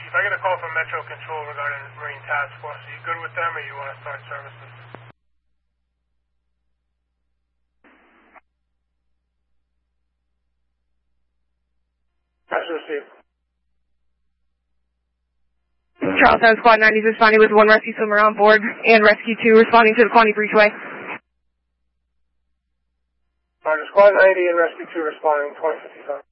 Chief. I got a call from Metro Control regarding Marine Task Force. Are you good with them, or you want to start services? That's received. Charlestown Squad 90 is responding with 1 rescue swimmer on board, and Rescue 2 responding to the Quaney Breachway. Roger, Squad 90 and Rescue 2 responding, 2055.